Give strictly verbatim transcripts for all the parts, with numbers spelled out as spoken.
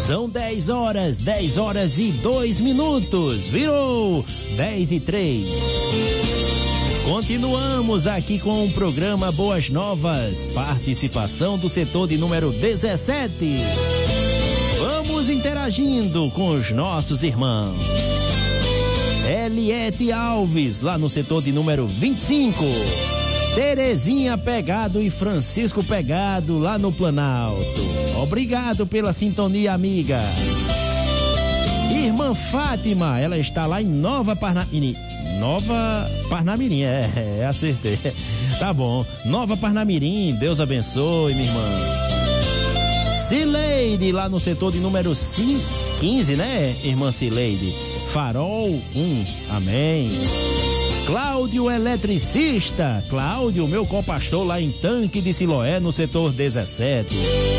São dez horas, dez horas e dois minutos. Virou dez e três. Continuamos aqui com o programa Boas Novas. Participação do setor de número dezessete. Vamos interagindo com os nossos irmãos. Eliette Alves, lá no setor de número vinte e cinco. Terezinha Pegado e Francisco Pegado, lá no Planalto. Obrigado pela sintonia, amiga. Irmã Fátima, ela está lá em Nova Parnamirim. Nova Parnamirim, é, é, acertei. Tá bom. Nova Parnamirim, Deus abençoe, minha irmã. Cileide, lá no setor de número quinze, né, irmã Cileide? Farol um, amém. Cláudio Eletricista, Cláudio, meu copastor lá em Tanque de Siloé, no setor dezessete.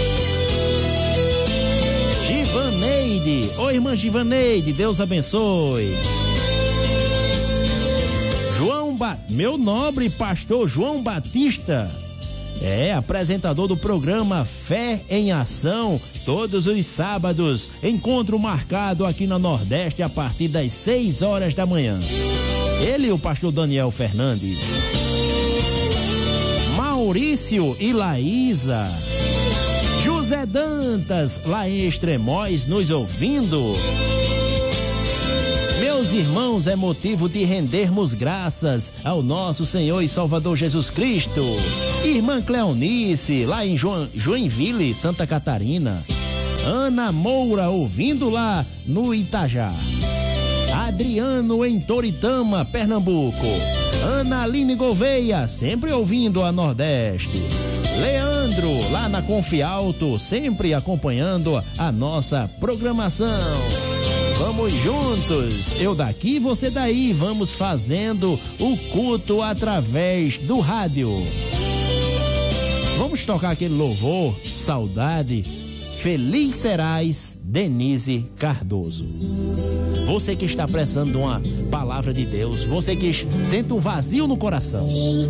Givaneide, oi irmã Givaneide, Deus abençoe. João ba... meu nobre pastor João Batista, é apresentador do programa Fé em Ação, todos os sábados, encontro marcado aqui na Nordeste a partir das seis horas da manhã. Ele e o pastor Daniel Fernandes. Maurício e Laísa. José Dantas, lá em Extremóis, nos ouvindo. Meus irmãos, é motivo de rendermos graças ao nosso Senhor e Salvador Jesus Cristo. Irmã Cleonice, lá em jo- Joinville, Santa Catarina. Ana Moura, ouvindo lá no Itajá. Adriano em Toritama, Pernambuco. Ana Aline Gouveia, sempre ouvindo a Nordeste. Leandro, lá na Confialto, sempre acompanhando a nossa programação. Vamos juntos, eu daqui, você daí, vamos fazendo o culto através do rádio. Vamos tocar aquele louvor, Saudade, Feliz Serás, Denise Cardoso. Você que está precisando de uma palavra de Deus, você que sente um vazio no coração.